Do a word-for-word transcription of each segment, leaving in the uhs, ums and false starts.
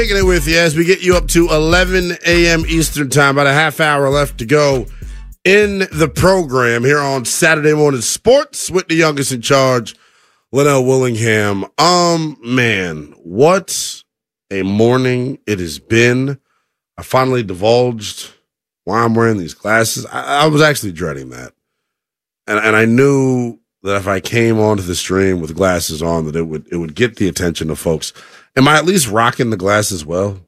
Taking it with you as we get you up to eleven a.m. Eastern time, about a half hour left to go in the program here on Saturday Morning Sports with the youngest in charge, Linnell Willingham. Um, man, what a morning it has been. I finally divulged why I'm wearing these glasses. I, I was actually dreading that. And, and I knew that if I came onto the stream with glasses on, that it would it would get the attention of folks. Am I at least rocking the glasses well?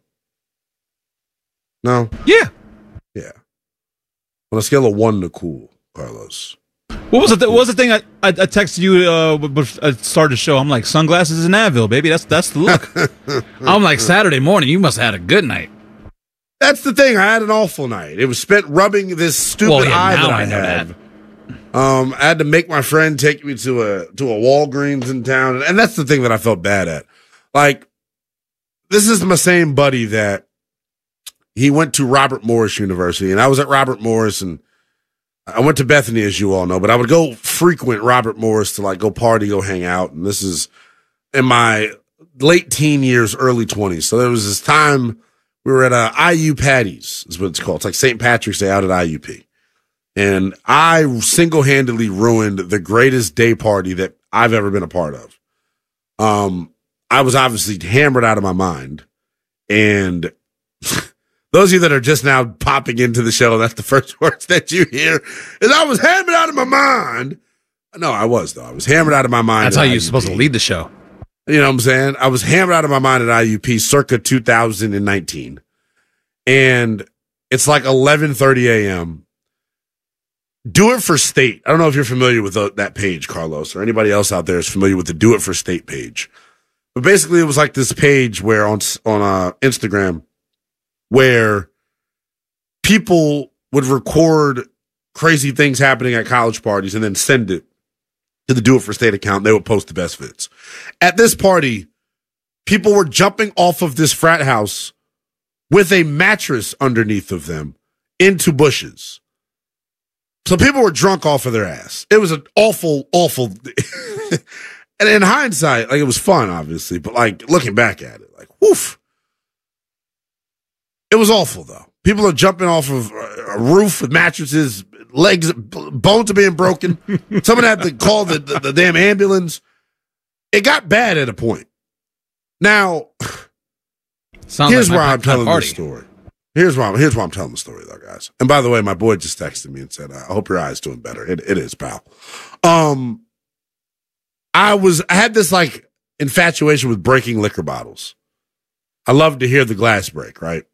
No? Yeah. Yeah. On a scale of one to cool, Carlos. What was the th- what was the thing I, I, I texted you uh, before I started the show? I'm like, sunglasses in Advil, baby. That's that's the look. I'm like, Saturday morning, you must have had a good night. That's the thing. I had an awful night. It was spent rubbing this stupid well, yeah, eye now that I, I know have. that. Um, I had to make my friend take me to a to a Walgreens in town, and that's the thing that I felt bad at. Like, this is my same buddy that he went to Robert Morris University, and I was at Robert Morris, and I went to Bethany, as you all know, but I would go frequent Robert Morris to like go party, go hang out, and this is in my late teen years, early twenties. So there was this time we were at a I U Patties, is what it's called. It's like Saint Patrick's Day out at I U P. And I single-handedly ruined the greatest day party that I've ever been a part of. Um, I was obviously hammered out of my mind. And those of you that are just now popping into the show, that's the first words that you hear, is I was hammered out of my mind. No, I was, though. I was hammered out of my mind. That's how you're supposed to lead the show. You know what I'm saying? I was hammered out of my mind at I U P circa two thousand nineteen. And it's like eleven thirty a.m. Do It for State. I don't know if you're familiar with the, that page, Carlos, or anybody else out there is familiar with the Do It for State page. But basically, it was like this page where on on uh, Instagram where people would record crazy things happening at college parties and then send it to the Do It for State account. They would post the best fits. At this party, people were jumping off of this frat house with a mattress underneath of them into bushes. So people were drunk off of their ass. It was an awful, awful. And in hindsight, like, it was fun, obviously, but like looking back at it, like, woof. It was awful, though. People are jumping off of a roof with mattresses, legs, bones are being broken. Someone had to call the, the, the damn ambulance. It got bad at a point. Now, Sounds here's like where I'm telling party. the story. Here's why. I'm, here's why I'm telling the story, though, guys. And by the way, my boy just texted me and said, "I hope your eye's doing better." It, it is, pal. Um, I was I had this like infatuation with breaking liquor bottles. I love to hear the glass break, right?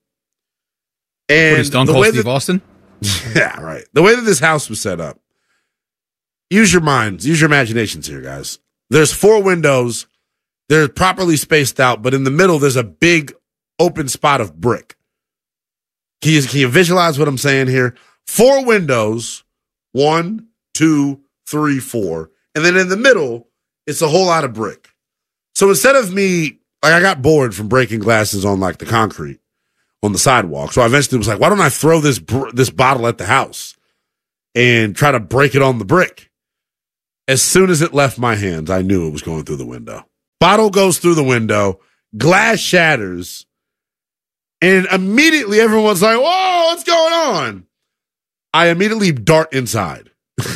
And What is Stone the Cold way Steve that, Austin? yeah, right. The way that this house was set up. Use your minds. Use your imaginations here, guys. There's four windows. They're properly spaced out, but in the middle, there's a big open spot of brick. Can you, can you visualize what I'm saying here? Four windows, one, two, three, four. And then in the middle, it's a whole lot of brick. So instead of me, like, I got bored from breaking glasses on like the concrete on the sidewalk. So I eventually was like, why don't I throw this, br- this bottle at the house and try to break it on the brick? As soon as it left my hands, I knew it was going through the window. Bottle goes through the window, glass shatters. And immediately everyone's like, whoa, what's going on? I immediately dart inside.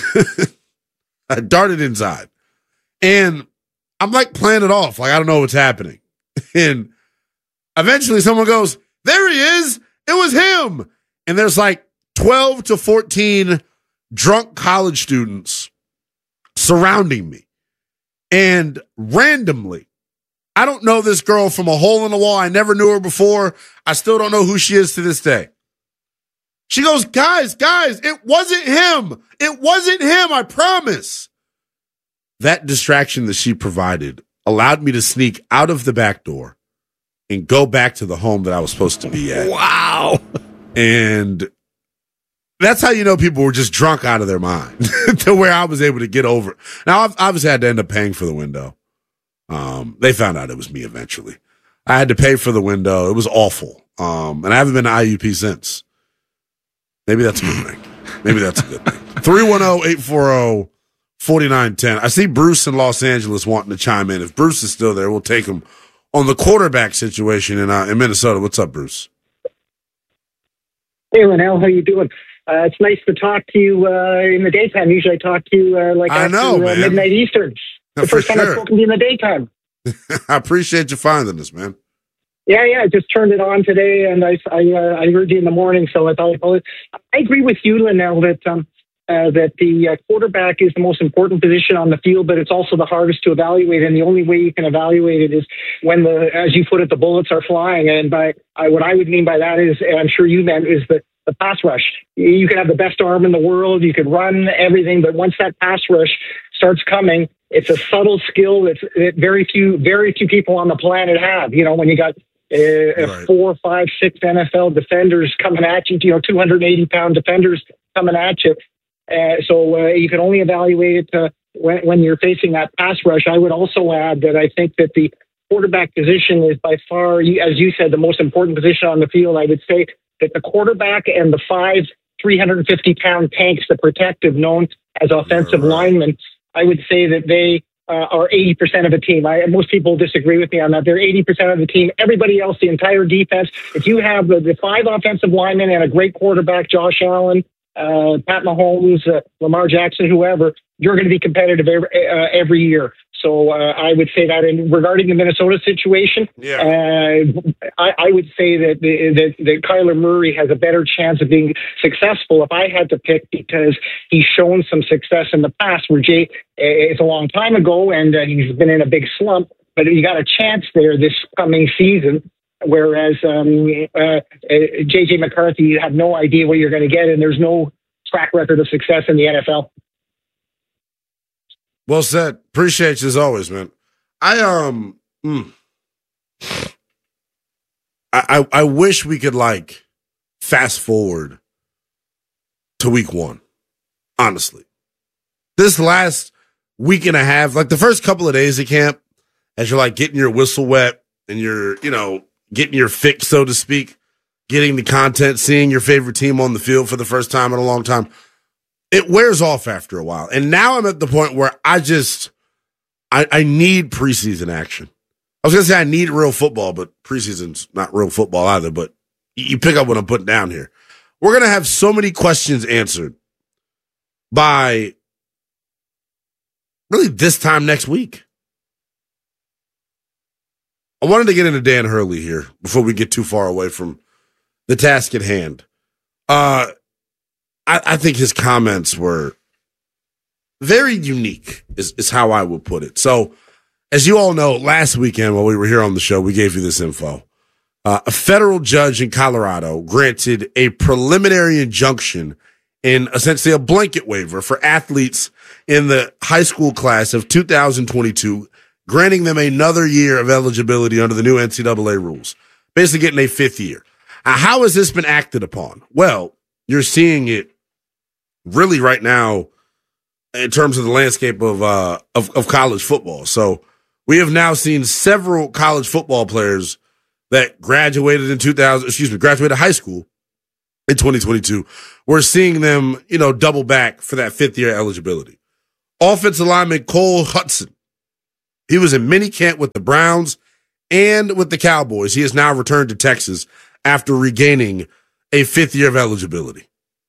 I darted inside. And I'm like playing it off. Like, I don't know what's happening. And eventually someone goes, there he is. It was him. And there's like twelve to fourteen drunk college students surrounding me. And randomly, I don't know this girl from a hole in the wall. I never knew her before. I still don't know who she is to this day. She goes, guys, guys, it wasn't him. It wasn't him, I promise. That distraction that she provided allowed me to sneak out of the back door and go back to the home that I was supposed to be at. Wow. And that's how you know people were just drunk out of their mind to where I was able to get over it. Now, I've obviously had to end up paying for the window. Um, they found out it was me eventually. I had to pay for the window. It was awful. Um, and I haven't been to I U P since. Maybe that's a good thing. Maybe that's a good thing. three one zero, eight four zero, four nine one zero. I see Bruce in Los Angeles wanting to chime in. If Bruce is still there, we'll take him on the quarterback situation in uh, in Minnesota. What's up, Bruce? Hey, Linnell, how you doing? Uh, it's nice to talk to you uh, in the daytime. Usually I talk to you uh, like I after know, uh, midnight Eastern. Yeah, the first time sure. I've spoken to you in the daytime. I appreciate you finding us, man. Yeah, yeah, I just turned it on today, and I, I, uh, I heard you in the morning, so I thought, well, I agree with you, Linnell, that um, uh, that the uh, quarterback is the most important position on the field, but it's also the hardest to evaluate, and the only way you can evaluate it is when the, as you put it, the bullets are flying. And by I, what I would mean by that is, and I'm sure you meant, is the the pass rush. You can have the best arm in the world, you could run everything, but once that pass rush starts coming, it's a subtle skill that very few, very few people on the planet have. You know, when you got uh, Right. four, five, six N F L defenders coming at you, you know, two hundred eighty pound defenders coming at you. Uh, so uh, you can only evaluate it uh, when, when you're facing that pass rush. I would also add that I think that the quarterback position is by far, as you said, the most important position on the field. I would say that the quarterback and the five three hundred fifty pound tanks, the protective known as offensive Right. linemen, I would say that they uh, are eighty percent of a team. I, most people disagree with me on that. They're eighty percent of the team. Everybody else, the entire defense, if you have the, the five offensive linemen and a great quarterback, Josh Allen, uh, Pat Mahomes, uh, Lamar Jackson, whoever, you're going to be competitive every, uh, every year. So uh, I would say that. And regarding the Minnesota situation, Yeah. uh, I, I would say that, the, that that Kyler Murray has a better chance of being successful if I had to pick, because he's shown some success in the past. Where Jay, it's a long time ago, and uh, he's been in a big slump, but he got a chance there this coming season. Whereas um, uh, J J McCarthy, you have no idea what you're going to get, and there's no track record of success in the N F L. Well said. Appreciate you as always, man. I um, mm, I, I I wish we could like fast forward to week one. Honestly, this last week and a half, like the first couple of days of camp, as you're like getting your whistle wet and you're, you know, getting your fix, so to speak, getting the content, seeing your favorite team on the field for the first time in a long time. It wears off after a while. And now I'm at the point where I just, I, I need preseason action. I was going to say I need real football, but preseason's not real football either. But you pick up what I'm putting down here. We're going to have so many questions answered by really this time next week. I wanted to get into Dan Hurley here before we get too far away from the task at hand. Uh, I, I think his comments were very unique, is, is how I would put it. So, as you all know, last weekend while we were here on the show, we gave you this info. Uh, a federal judge in Colorado granted a preliminary injunction in essentially a blanket waiver for athletes in the high school class of two thousand twenty-two, granting them another year of eligibility under the new N C double A rules, basically getting a fifth year. Uh, how has this been acted upon? Well, you're seeing it really right now in terms of the landscape of, uh, of, of college football. So we have now seen several college football players that graduated in two thousand, excuse me, graduated high school in twenty twenty-two. We're seeing them, you know, double back for that fifth year eligibility. Offensive lineman Cole Hudson. He was in minicamp with the Browns and with the Cowboys. He has now returned to Texas after regaining a fifth year of eligibility.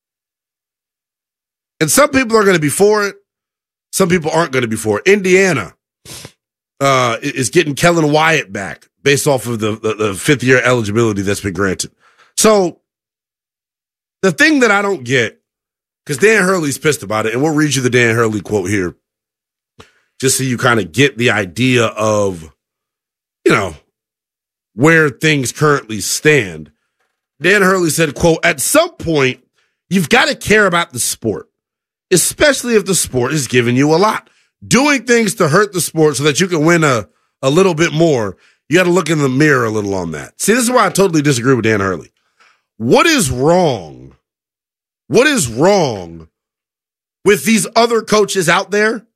And some people are going to be for it. Some people aren't going to be for it. Indiana uh, is getting Kellen Wyatt back based off of the, the, the fifth year eligibility that's been granted. So the thing that I don't get, because Dan Hurley's pissed about it, and we'll read you the Dan Hurley quote here, just so you kind of get the idea of, you know, where things currently stand. Dan Hurley said, quote, "At some point, you've got to care about the sport, especially if the sport is giving you a lot. Doing things to hurt the sport so that you can win a, a little bit more, you got to look in the mirror a little on that." See, this is why I totally disagree with Dan Hurley. What is wrong? What is wrong with these other coaches out there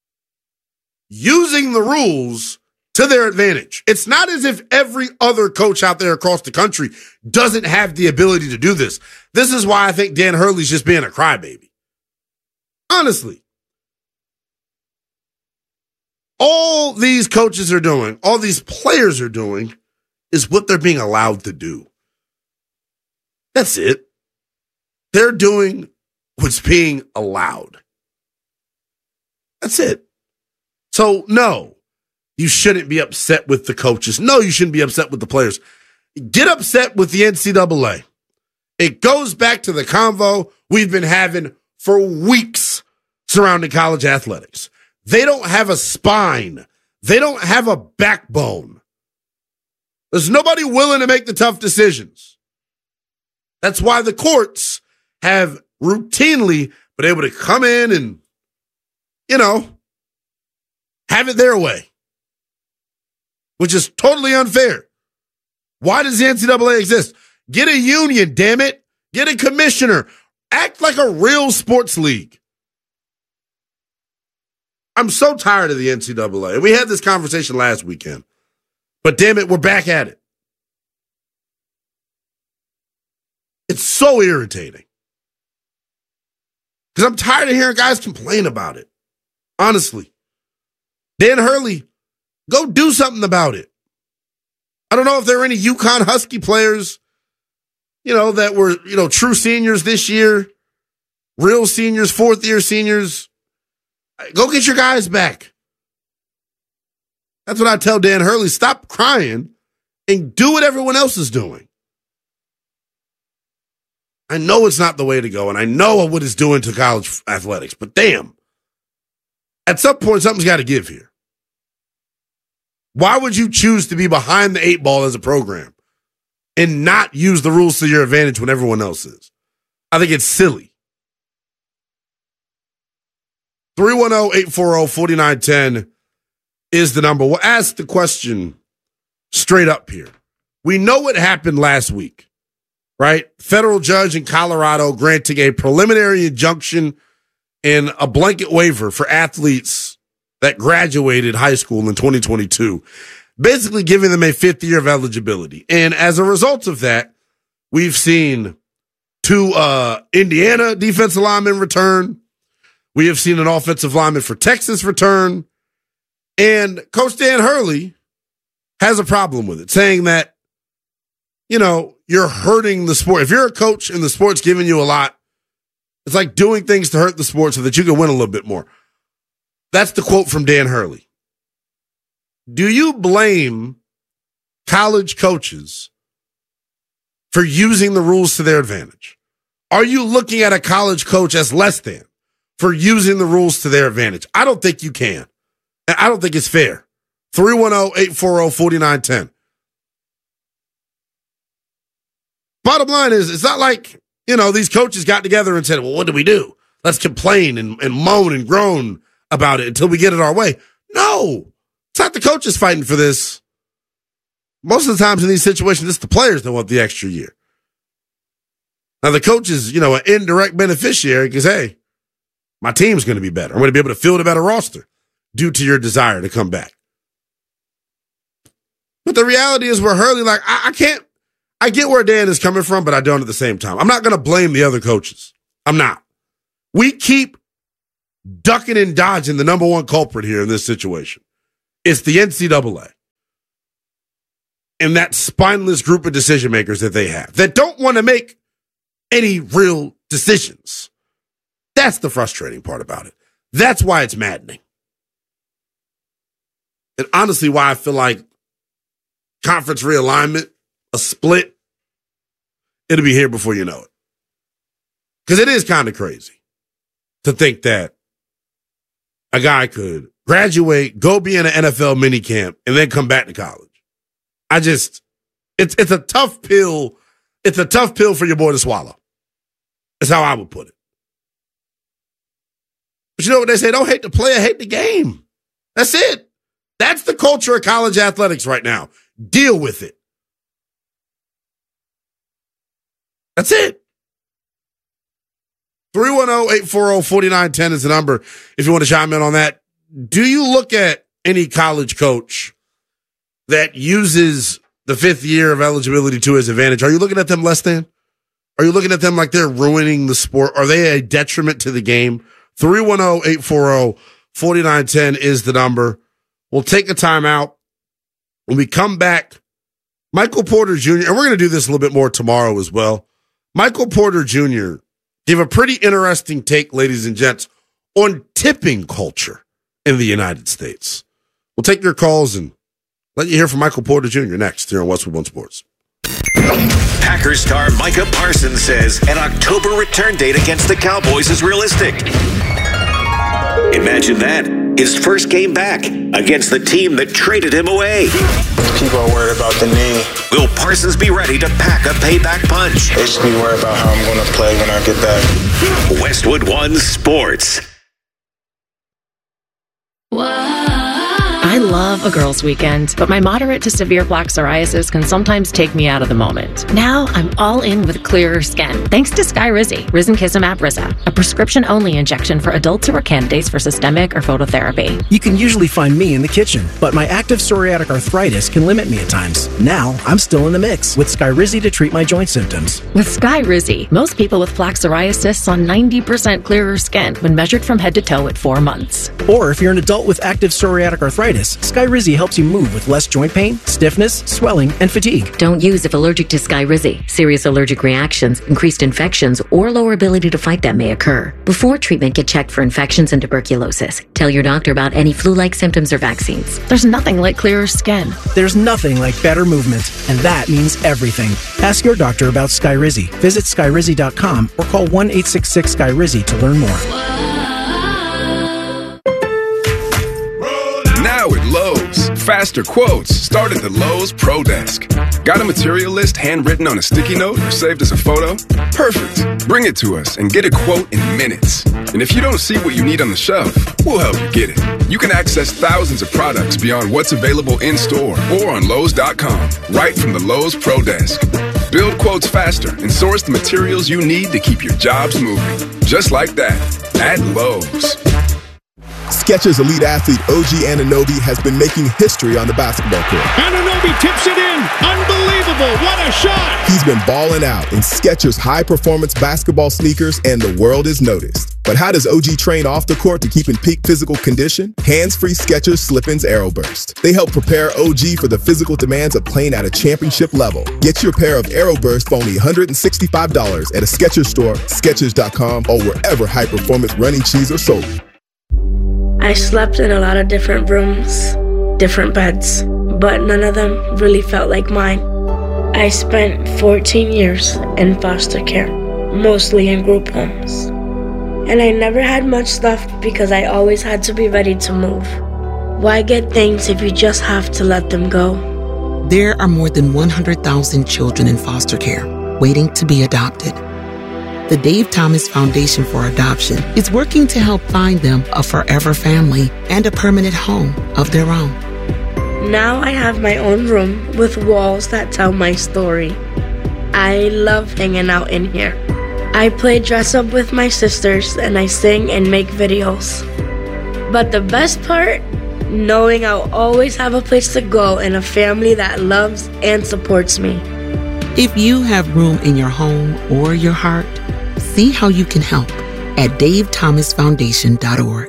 using the rules to their advantage? It's not as if every other coach out there across the country doesn't have the ability to do this. This is why I think Dan Hurley's just being a crybaby. Honestly. all these coaches are doing, all these players are doing, is what they're being allowed to do. That's it. They're doing what's being allowed. That's it. So, no, you shouldn't be upset with the coaches. No, you shouldn't be upset with the players. Get upset with the N C double A. It goes back to the convo we've been having for weeks surrounding college athletics. They don't have a spine. They don't have a backbone. There's nobody willing to make the tough decisions. That's why the courts have routinely been able to come in and, you know, have it their way, which is totally unfair. Why does the N C double A exist? Get a union, damn it. Get a commissioner. Act like a real sports league. I'm so tired of the N C double A. We had this conversation last weekend, but damn it, we're back at it. It's so irritating. Because I'm tired of hearing guys complain about it. Honestly. Dan Hurley, go do something about it. I don't know if there are any UConn Husky players, you know, that were, you know, true seniors this year, real seniors, fourth year seniors. Go get your guys back. That's what I tell Dan Hurley. Stop crying and do what everyone else is doing. I know it's not the way to go, and I know what it's doing to college athletics, but damn, at some point, something's got to give here. Why would you choose to be behind the eight ball as a program and not use the rules to your advantage when everyone else is? I think it's silly. three one zero, eight four zero, four nine one zero is the number. We'll ask the question straight up here. We know what happened last week, right? Federal judge in Colorado granting a preliminary injunction and a blanket waiver for athletes that graduated high school in twenty twenty-two, basically giving them a fifth year of eligibility. And as a result of that, we've seen two uh, Indiana defensive linemen return. We have seen an offensive lineman for Texas return. And Coach Dan Hurley has a problem with it, saying that, you know, you're hurting the sport. If you're a coach and the sport's giving you a lot, it's like doing things to hurt the sport so that you can win a little bit more. That's the quote from Dan Hurley. Do you blame college coaches for using the rules to their advantage? Are you looking at a college coach as less than for using the rules to their advantage? I don't think you can. And I don't think it's fair. three one zero, eight four zero, four nine one zero. Bottom line is, it's not like, you know, these coaches got together and said, well, what do we do? Let's complain and, and moan and groan about it until we get it our way. No, it's not the coaches fighting for this. Most of the times in these situations, it's the players that want the extra year. Now, the coach is, you know, an indirect beneficiary because, hey, my team's going to be better. I'm going to be able to field a better roster due to your desire to come back. But the reality is we're Hurley, like, I, I can't, I get where Dan is coming from, but I don't at the same time. I'm not going to blame the other coaches. I'm not. We keep ducking and dodging the number one culprit here in this situation. It's the N C double A. And that spineless group of decision makers that they have that don't want to make any real decisions. That's the frustrating part about it. That's why it's maddening. And honestly, why I feel like conference realignment, a split, it'll be here before you know it. Because it is kind of crazy to think that a guy could graduate, go be in an N F L minicamp, and then come back to college. I just, it's it's a tough pill. It's a tough pill for your boy to swallow. That's how I would put it. But you know what they say? Don't hate the player, hate the game. That's it. That's the culture of college athletics right now. Deal with it. That's it. three one zero, eight four zero, four nine one zero is the number if you want to chime in on that. Do you look at any college coach that uses the fifth year of eligibility to his advantage? Are you looking at them less than? Are you looking at them like they're ruining the sport? Are they a detriment to the game? three one zero, eight four zero, four nine one zero is the number. We'll take a timeout. When we come back, Michael Porter Junior, and we're going to do this a little bit more tomorrow as well. Michael Porter Junior gave a pretty interesting take, ladies and gents, on tipping culture in the United States. We'll take your calls and let you hear from Michael Porter Junior next here on Westwood One Sports. Packers star Micah Parsons says an October return date against the Cowboys is realistic. Imagine that. His first game back against the team that traded him away. People are worried about the knee. Will Parsons be ready to pack a payback punch? They should be worried about how I'm going to play when I get back. Westwood One Sports. I love a girls' weekend, but my moderate to severe plaque psoriasis can sometimes take me out of the moment. Now I'm all in with clearer skin, thanks to Skyrizi, Risankizumab Riza, a prescription-only injection for adults who are candidates for systemic or phototherapy. You can usually find me in the kitchen, but my active psoriatic arthritis can limit me at times. Now I'm still in the mix with Skyrizi to treat my joint symptoms. With Skyrizi, most people with plaque psoriasis saw ninety percent clearer skin when measured from head to toe at four months. Or if you're an adult with active psoriatic arthritis, Skyrizi helps you move with less joint pain, stiffness, swelling, and fatigue. Don't use if allergic to Skyrizi. Serious allergic reactions, increased infections, or lower ability to fight them may occur. Before treatment, get checked for infections and tuberculosis. Tell your doctor about any flu-like symptoms or vaccines. There's nothing like clearer skin. There's nothing like better movement, and that means everything. Ask your doctor about Skyrizi. Visit Skyrizi dot com or call one eight six six Skyrizi to learn more. Now at Lowe's, faster quotes start at the Lowe's Pro Desk. Got a material list handwritten on a sticky note or saved as a photo? Perfect. Bring it to us and get a quote in minutes. And if you don't see what you need on the shelf, we'll help you get it. You can access thousands of products beyond what's available in store or on Lowe's dot com, right from the Lowe's Pro Desk. Build quotes faster and source the materials you need to keep your jobs moving. Just like that, at Lowe's. Skechers Elite Athlete O G Anunoby has been making history on the basketball court. Anunoby tips it in. Unbelievable. What a shot. He's been balling out in Skechers high-performance basketball sneakers, and the world is noticed. But how does O G train off the court to keep in peak physical condition? Hands-free Skechers Slip-ins Aeroburst. They help prepare O G for the physical demands of playing at a championship level. Get your pair of Aeroburst for only one hundred sixty-five dollars at a Skechers store, Skechers dot com, or wherever high-performance running shoes are sold. I slept in a lot of different rooms, different beds, but none of them really felt like mine. I spent fourteen years in foster care, mostly in group homes. And I never had much stuff because I always had to be ready to move. Why get things if you just have to let them go? There are more than one hundred thousand children in foster care waiting to be adopted. The Dave Thomas Foundation for Adoption is working to help find them a forever family and a permanent home of their own. Now I have my own room with walls that tell my story. I love hanging out in here. I play dress up with my sisters and I sing and make videos. But the best part? Knowing I'll always have a place to go and a family that loves and supports me. If you have room in your home or your heart, see how you can help at dave thomas foundation dot org.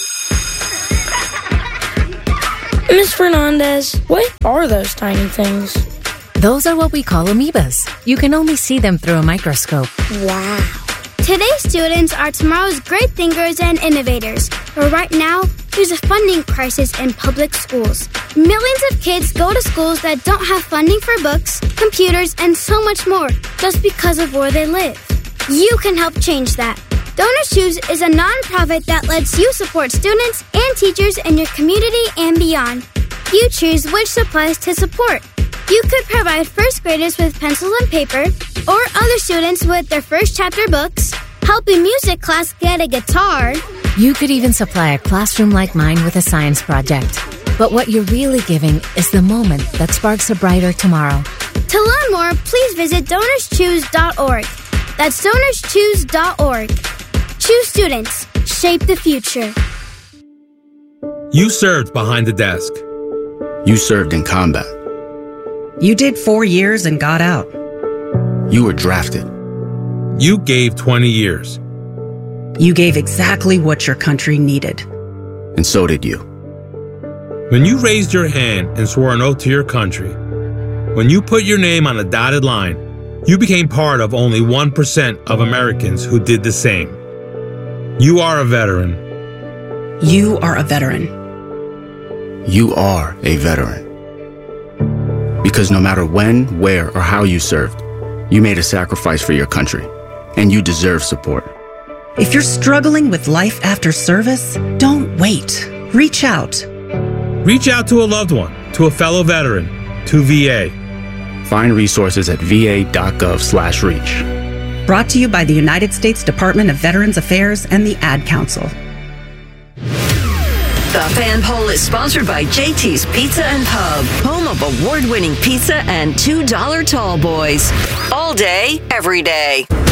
Miz Fernandez, what are those tiny things? Those are what we call amoebas. You can only see them through a microscope. Wow. Today's students are tomorrow's great thinkers and innovators. But right now, there's a funding crisis in public schools. Millions of kids go to schools that don't have funding for books, computers, and so much more just because of where they live. You can help change that. Donors Choose is a nonprofit that lets you support students and teachers in your community and beyond. You choose which supplies to support. You could provide first graders with pencils and paper, or other students with their first chapter books, help a music class get a guitar. You could even supply a classroom like mine with a science project. But what you're really giving is the moment that sparks a brighter tomorrow. To learn more, please visit donors choose dot org. That's donors choose dot org. Choose students. Shape the future. You served behind the desk. You served in combat. You did four years and got out. You were drafted. You gave twenty years. You gave exactly what your country needed. And so did you. When you raised your hand and swore an oath to your country, when you put your name on a dotted line, you became part of only one percent of Americans who did the same. You are a veteran. You are a veteran. You are a veteran. Because no matter when, where, or how you served, you made a sacrifice for your country, and you deserve support. If you're struggling with life after service, don't wait. Reach out. Reach out to a loved one, to a fellow veteran, to V A. Find resources at va.gov slash reach. Brought to you by the United States Department of Veterans Affairs and the Ad Council. The Fan Poll is sponsored by J T's Pizza and Pub, home of award-winning pizza and two dollar tall boys. All day, every day.